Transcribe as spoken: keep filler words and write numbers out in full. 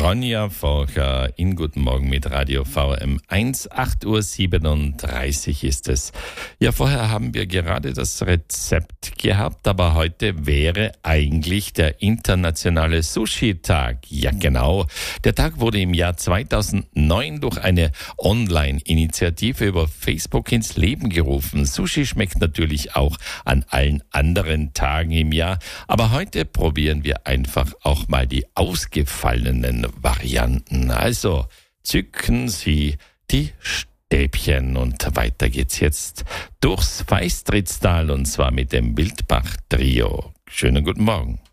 Ronja Forcher in Guten Morgen mit Radio V M eins. acht Uhr siebenunddreißig ist es. Ja, vorher haben wir gerade das Rezept gehabt, aber heute wäre eigentlich der internationale Sushi-Tag. Ja, genau. Der Tag wurde im Jahr zweitausendneun durch eine Online-Initiative über Facebook ins Leben gerufen. Sushi schmeckt natürlich auch an allen anderen Tagen im Jahr, aber heute probieren wir einfach auch mal die ausgefallenen Varianten. Also zücken Sie die Stäbchen und weiter geht's jetzt durchs Weißtritztal und zwar mit dem Wildbach-Trio. Schönen guten Morgen.